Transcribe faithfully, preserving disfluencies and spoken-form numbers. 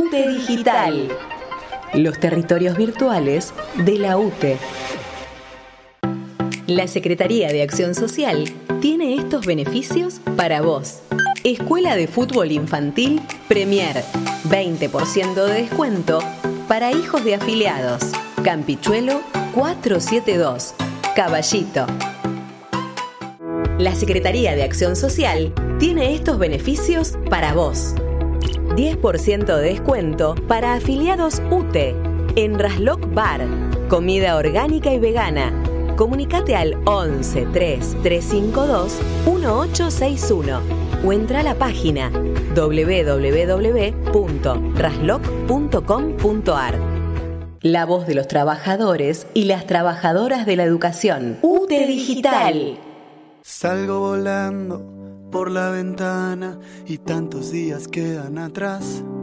U T E Digital. Los territorios virtuales de la U T E. La Secretaría de Acción Social tiene estos beneficios para vos. Escuela de Fútbol Infantil Premier. veinte por ciento de descuento para hijos de afiliados. Campichuelo cuatrocientos setenta y dos. Caballito. La Secretaría de Acción Social tiene estos beneficios para vos. diez por ciento de descuento para afiliados U T E en Raslock Bar. Comida orgánica y vegana. Comunicate al once, tres, tres cinco dos, uno ocho seis uno o entra a la página doble u doble u doble u punto raslock punto com punto a r. La voz de los trabajadores y las trabajadoras de la educación. U T E Digital. Salgo volando por la ventana y tantos días quedan atrás.